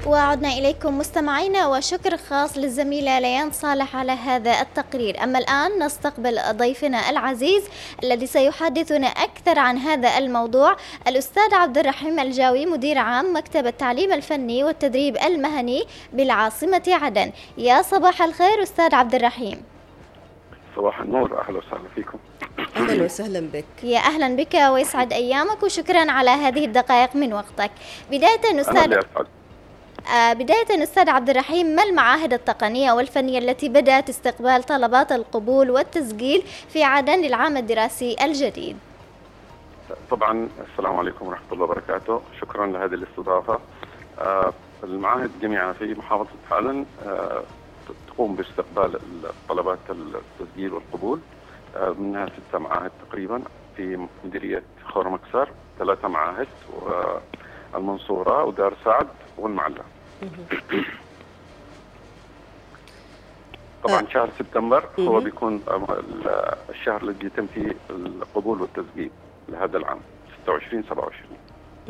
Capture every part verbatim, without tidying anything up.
وعدنا إليكم مستمعينا، وشكر خاص للزميلة ليان صالح على هذا التقرير. أما الآن نستقبل ضيفنا العزيز الذي سيحدثنا أكثر عن هذا الموضوع، الأستاذ عبد الرحيم الجاوي، مدير عام مكتب التعليم الفني والتدريب المهني بالعاصمة عدن. يا صباح الخير أستاذ عبد الرحيم. صباح النور، أهلا وسهلا فيكم. أهلا وسهلا بك. يا أهلا بك ويسعد أيامك، وشكرا على هذه الدقائق من وقتك. بداية أستاذ آه بداية أستاذ عبد الرحيم، ما المعاهد التقنية والفنية التي بدأت استقبال طلبات القبول والتسجيل في عدن للعام الدراسي الجديد؟ طبعا السلام عليكم ورحمة الله وبركاته، شكرا لهذه الاستضافة. آه المعاهد جميعا في محافظة عدن آه تقوم باستقبال طلبات التسجيل والقبول، آه منها ستة معاهد تقريبا في مديرية خور مكسر، ثلاثة معاهد والمنصورة ودار سعد والمعلة. طبعا شهر سبتمبر هو بيكون الشهر الذي يتم فيه القبول والتسجيل لهذا العام ستة وعشرين سبعة وعشرين.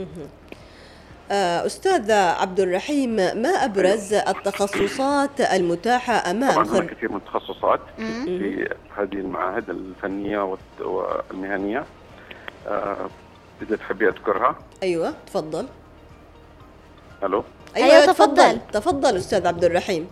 أستاذ عبد الرحيم، ما أبرز التخصصات المتاحة أمام طبعا خر... كثير من التخصصات في هذه المعاهد الفنية والمهنية. أه... إذا تحبي أذكرها. أيوة تفضل. ألو. أيوة, أيوة تفضل تفضل أستاذ عبد الرحيم.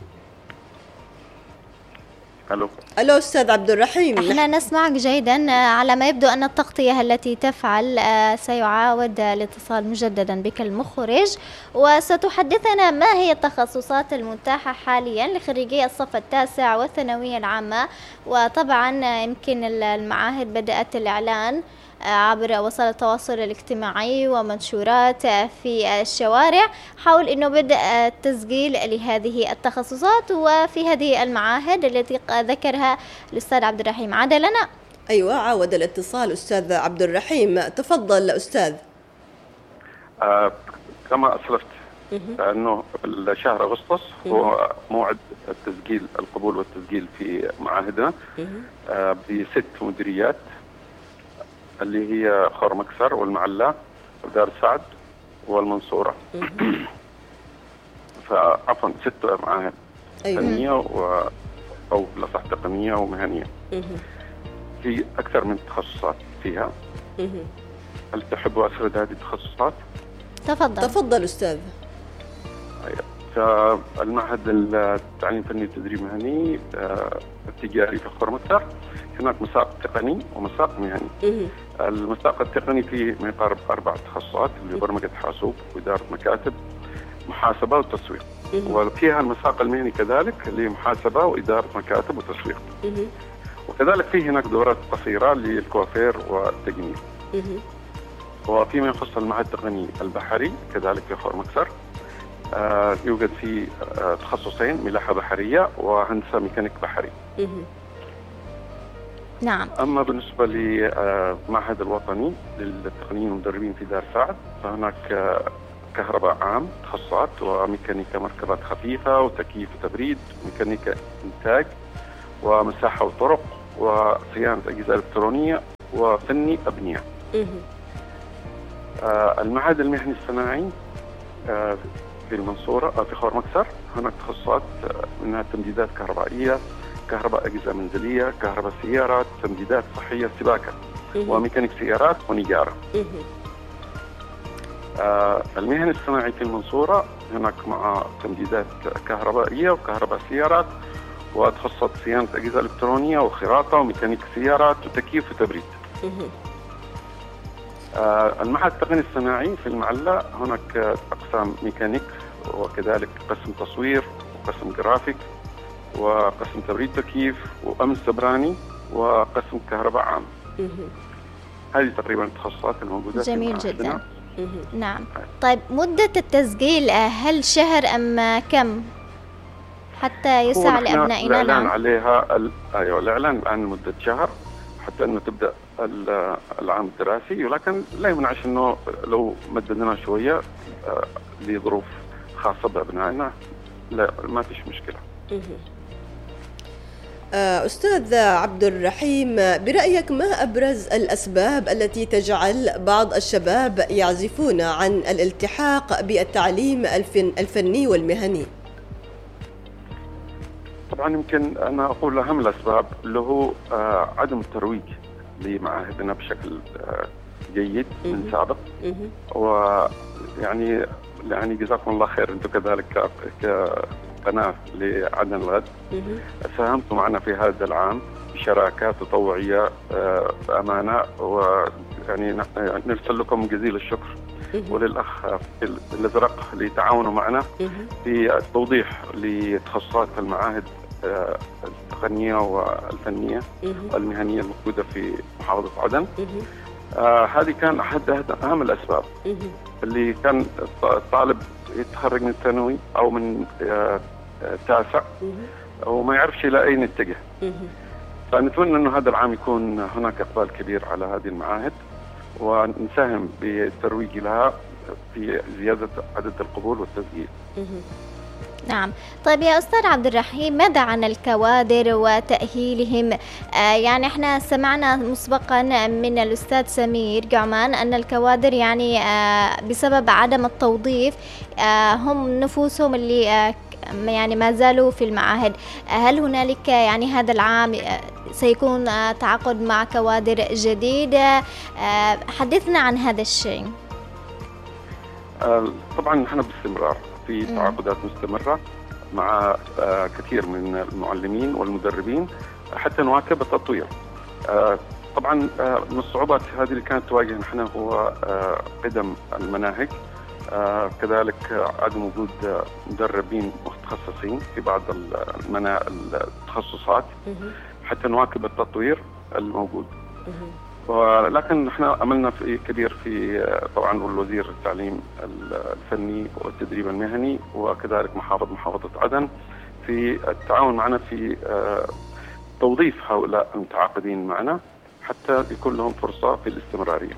ألو. ألو أستاذ عبد الرحيم، احنا نسمعك جيدا. على ما يبدو أن التغطية التي تفعل سيعاود الاتصال مجددا بك المخرج، وستحدثنا ما هي التخصصات المتاحة حاليا لخريجي الصف التاسع والثانوية العامة. وطبعا يمكن المعاهد بدأت الإعلان عبر وسائل التواصل الاجتماعي ومنشورات في الشوارع حول أنه بدأ التسجيل لهذه التخصصات وفي هذه المعاهد التي ذكرها الأستاذ عبد الرحيم. عاد لنا. أيوة عاود الاتصال أستاذ عبد الرحيم، تفضل أستاذ. آه كما أسلفت أنه شهر أغسطس هو موعد التسجيل، القبول والتسجيل في معاهدنا آه بست مديريات اللي هي خور مكسر والمعلة ودار سعد والمنصورة. فعفوا ست معاهد فنية و... أو لصح تقنية ومهنية. في أكثر من تخصصات فيها. هل تحبوا أسرد هذه التخصصات؟ تفضل تفضل أستاذ. فالمعهد التعليم الفني والتدريب المهني التجاري في خور مكسر هناك مساق تقني ومساق مهني. المساق التقني فيه ما يقارب أربع تخصصات اللي برمجة حاسوب وإدارة مكاتب محاسبة وتسويق، وفيها المساق المهني كذلك اللي محاسبة وإدارة مكاتب وتسويق. وكذلك فيه هناك دورات قصيرة للكوافير والتجميل. وفيما يخص المعهد التقني البحري كذلك في خور مكسر آه يوجد فيه آه تخصصين، ملاحة بحرية وهندسة ميكانيك بحري. نعم. أما بالنسبة للمعهد الوطني للتقنيين والمدربين في دار سعد فهناك كهرباء عام تخصصات، وميكانيكا مركبات خفيفة وتكييف وتبريد، ميكانيكا إنتاج ومساحة وطرق وصيانة أجهزة إلكترونية وفني أبنية. آه المعهد المهني الصناعي آه في المنصورة آه في خور مكسر هناك تخصصات منها تمديدات كهربائية، كهرباء أجهزة منزلية، كهرباء سيارات، تمديدات صحية، سباكة وميكانيك سيارات ونجارة. آه المهني الصناعي في المنصورة هناك مع تمديدات كهربائية وكهرباء سيارات وتخصصات صيانة أجهزة إلكترونية وخراطة وميكانيك سيارات وتكييف وتبريد. آه المعهد التقني الصناعي في المعلة هناك أقسام ميكانيك وكذلك قسم تصوير وقسم جرافيك وقسم تبريد تكييف وأمن سبراني وقسم كهرباء عام. هذه تقريبا التخصصات الموجودة. جميل جدا. نعم. طيب مدة التسجيل هل شهر أم كم حتى يسع لأبنائنا؟ الإعلان عليها ال... أيوة الإعلان عن مدة شهر حتى أنه تبدأ العام الدراسي، ولكن لا يمنعش أنه لو مددنا شوية آه لظروف خاصة بأبنائنا لا ما فيش مشكلة. أستاذ عبد الرحيم، برأيك ما أبرز الأسباب التي تجعل بعض الشباب يعزفون عن الالتحاق بالتعليم الفني والمهني؟ طبعا يمكن أنا أقول أهم الأسباب اللي هو عدم الترويج لمعاهدنا بشكل جيد من سابق، ويعني يعني جزاكم الله خير أنتم كذلك كقناة لعدن الغد ساهمتوا معنا في هذا العام بشراكات تطوعية بأمانة، ويعني نرسل لكم جزيل الشكر وللأخ الأزرق لتعاونوا معنا في التوضيح لتخصصات المعاهد التقنية والفنية والمهنية الموجودة في محافظة عدن. آه هذه كان أحد أهم الأسباب اللي كان الطالب يتخرج من الثانوي أو من آه تاسع وما يعرفش إلى أين يتجه. فنتمنى أنه هذا العام يكون هناك إقبال كبير على هذه المعاهد ونساهم بالترويج لها في زيادة عدد القبول والتسجيل. نعم. طيب يا أستاذ عبد الرحيم، ماذا عن الكوادر وتأهيلهم؟ آه يعني احنا سمعنا مسبقا من الأستاذ سمير جعمان أن الكوادر يعني آه بسبب عدم التوظيف آه هم نفوسهم اللي آه يعني ما زالوا في المعاهد. آه هل هنالك يعني هذا العام آه سيكون آه تعاقد مع كوادر جديدة؟ آه حدثنا عن هذا الشيء. آه طبعا نحن باستمرار في تعاقدات مستمرة مع آه كثير من المعلمين والمدربين حتى نواكب التطوير. آه طبعا آه من الصعوبات هذه اللي كانت تواجهنا نحن هو آه قدم المناهج، آه كذلك عدم وجود مدربين متخصصين في بعض المنا التخصصات حتى نواكب التطوير الموجود. ولكن نحن عملنا في كبير في طبعا والوزير التعليم الفني والتدريب المهني وكذلك محافظ محافظة عدن في التعاون معنا في توظيف هؤلاء المتعاقدين معنا حتى يكون لهم فرصة في الاستمرارية.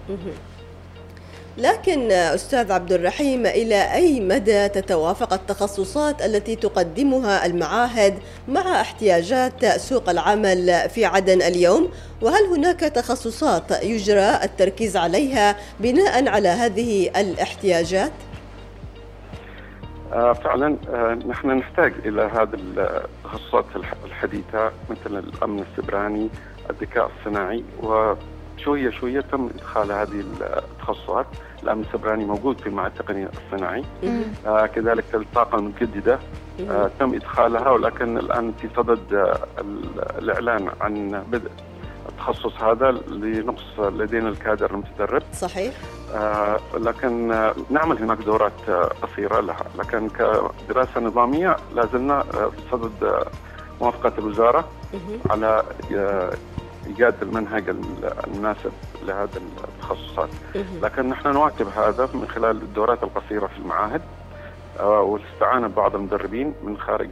لكن أستاذ عبد الرحيم، إلى أي مدى تتوافق التخصصات التي تقدمها المعاهد مع احتياجات سوق العمل في عدن اليوم؟ وهل هناك تخصصات يجرى التركيز عليها بناء على هذه الاحتياجات؟ آه فعلا آه نحن نحتاج إلى هذه التخصصات الحديثة مثل الأمن السبراني، الذكاء الصناعي، و شوية شوية تم إدخال هذه التخصصات. الأمن السبراني موجود في المعهد التقني الصناعي، آه كذلك الطاقة المتجددة آه تم إدخالها، ولكن الآن في صدد آه الإعلان عن بدء التخصص هذا لنقص لدينا الكادر المتدرب. صحيح. آه لكن آه نعمل هناك دورات آه قصيرة لها، لكن كدراسة نظامية لازلنا آه في صدد آه موافقة الوزارة على آه إيجاد المنهج المناسب لهذا التخصصات. لكن نحن نواكب هذا من خلال الدورات القصيرة في المعاهد والاستعانة ببعض المدربين من خارج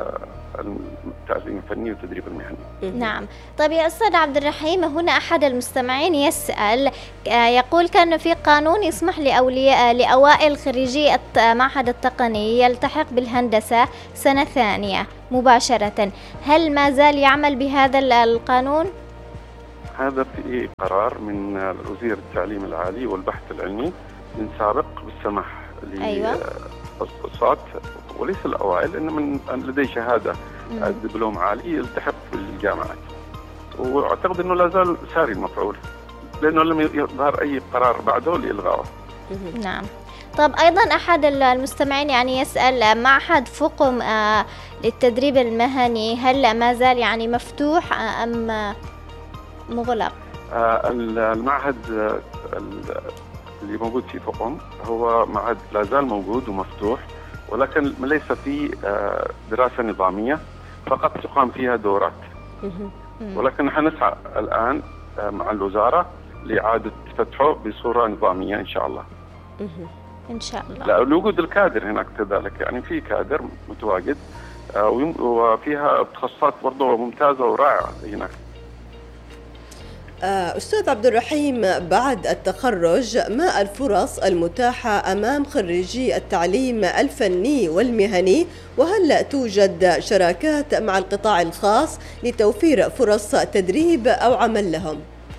التعليم الفني والتدريب المهني. نعم. طيب يا أستاذ عبد الرحيم، هنا أحد المستمعين يسأل يقول كان في قانون يسمح لأولياء لأوائل خريجي المعهد التقني يلتحق بالهندسة سنة ثانية مباشرة، هل ما زال يعمل بهذا القانون؟ هذا في قرار من وزير التعليم العالي والبحث العلمي من سابق بالسمح للتخصصات وليس الأوائل إن من لديه شهادة دبلوم عالي يلتحق في الجامعات، وأعتقد إنه لا زال ساري المفعول لأنه لم يظهر أي قرار بعده لإلغائه. نعم. طب أيضا أحد المستمعين يعني يسأل معهد فقم آه للتدريب المهني هل ما زال يعني مفتوح أم مغلق؟ آه المعهد اللي موجود في فقم هو معهد لا زال موجود ومفتوح، ولكن ليس فيه آه دراسة نظامية، فقط تقام فيها دورات. ولكن نحن نسعى الآن آه مع الوزارة لإعادة فتحه بصورة نظامية إن شاء الله. إن شاء الله. لا لوجود الكادر هناك كذلك، يعني في كادر متواجد آه وفيها تخصصات برضه ممتازة ورائعة هناك. أستاذ عبد الرحيم، بعد التخرج ما الفرص المتاحة أمام خريجي التعليم الفني والمهني؟ وهل توجد شراكات مع القطاع الخاص لتوفير فرص تدريب أو عمل لهم؟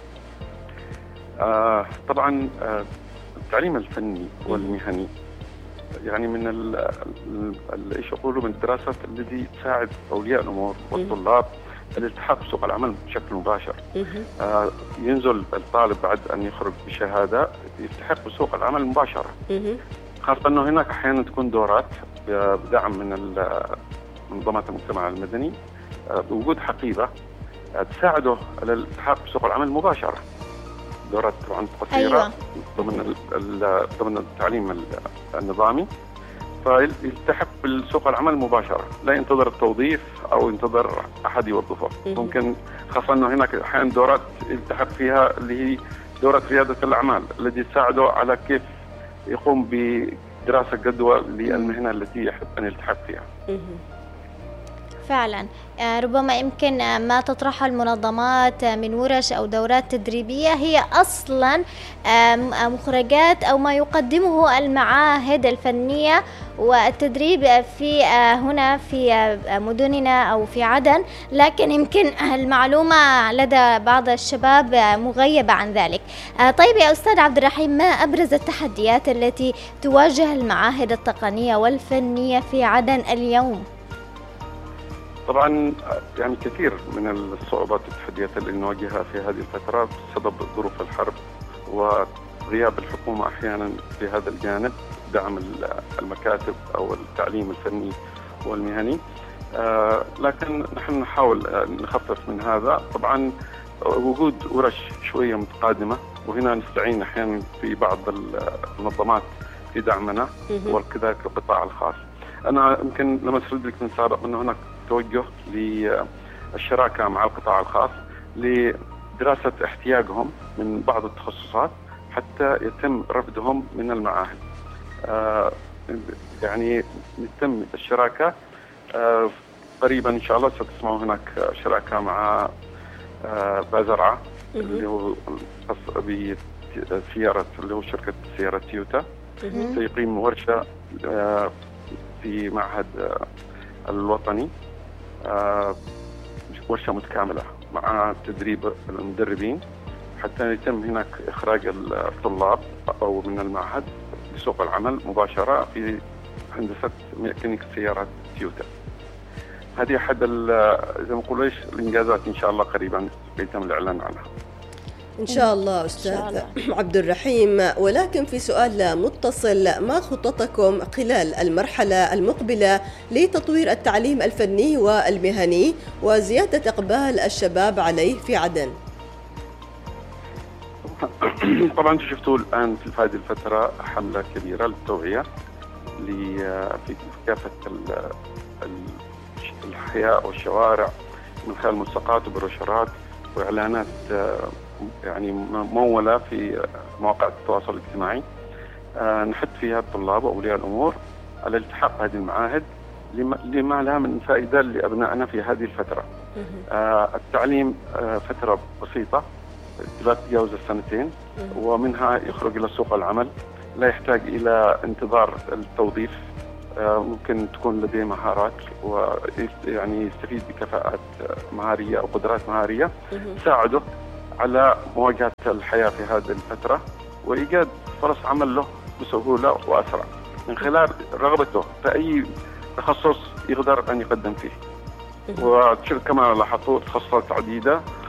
آه طبعا آه التعليم الفني والمهني يعني من ال ايش يقولوا من الدراسات التي تساعد اولياء الامور والطلاب الالتحاق بسوق العمل بشكل مباشر. آه ينزل الطالب بعد ان يخرج بشهاده يلتحق بسوق العمل مباشره. خاصه انه هناك احيانا تكون دورات بدعم من منظمات المجتمع المدني آه بوجود حقيبه آه تساعده على الالتحاق بسوق العمل مباشره. دورات طبعا قصيره أيوة. ضمن ضمن التعليم النظامي، فيلتحق بالسوق العمل مباشره، لا ينتظر التوظيف او ينتظر احد يوظفه. ممكن خاصه انه هناك احيانا دورات يلتحق فيها اللي هي دوره رياده الاعمال التي تساعده على كيف يقوم بدراسه جدوى للمهنه التي يحب ان يلتحق فيها. فعلا ربما يمكن ما تطرحه المنظمات من ورش أو دورات تدريبية هي أصلا مخرجات أو ما يقدمه المعاهد الفنية والتدريب في هنا في مدننا أو في عدن، لكن يمكن المعلومة لدى بعض الشباب مغيبة عن ذلك. طيب يا أستاذ عبد الرحيم، ما أبرز التحديات التي تواجه المعاهد التقنية والفنية في عدن اليوم؟ طبعا يعني كثير من الصعوبات والتحديات اللي نواجهها في هذه الفترة بسبب ظروف الحرب وغياب الحكومة أحيانا في هذا الجانب دعم المكاتب أو التعليم الفني والمهني، آه لكن نحن نحاول نخفف من هذا. طبعا وجود ورش شوية متقادمة، وهنا نستعين أحيانا في بعض المنظمات في دعمنا وكذلك القطاع الخاص. أنا يمكن لما أسرد لك من سابق أنه هناك توجه للشراكة مع القطاع الخاص لدراسة احتياجهم من بعض التخصصات حتى يتم رفدهم من المعاهد. آه يعني يتم الشراكة آه قريبا إن شاء الله ستسمعوا هناك شراكة مع آه بازرعة اللي هو خاص بسيارة اللي هو شركة سيارة تويوتا، سيقيم ورشة آه في معهد آه الوطني، آه ورشة متكاملة مع تدريب المدربين حتى يتم هناك إخراج الطلاب أو من المعهد لسوق العمل مباشرة في هندسة ميكانيك سيارات تويوتا. هذه أحد زي ما نقول إيش الإنجازات إن شاء الله قريبا يتم الإعلان عنها. إن شاء الله أستاذ عبد الرحيم، ولكن في سؤال متصل، ما خطتكم خلال المرحلة المقبلة لتطوير التعليم الفني والمهني وزيادة إقبال الشباب عليه في عدن؟ طبعا شفتوا الآن في هذه الفترة حملة كبيرة للتوعية في كافة الأحياء والشوارع من خلال ملصقات وبروشورات وإعلانات يعني ممولة في مواقع التواصل الاجتماعي، آه نحث فيها الطلاب وأولياء الأمور على الالتحاق هذه المعاهد لما لها من فائدة لأبنائنا في هذه الفترة. آه التعليم آه فترة بسيطة لا تتجاوز السنتين، ومنها يخرج إلى سوق العمل، لا يحتاج إلى انتظار التوظيف، آه ممكن تكون لديه مهارات ويعني يستفيد بكفاءات مهارية أو قدرات مهارية تساعده على مواجهة الحياة في هذه الفترة وإيجاد فرص عمل له بسهولة وأسرع من خلال رغبته في أي تخصص يقدر أن يقدم فيه. وكما لاحظوا تخصصات عديدة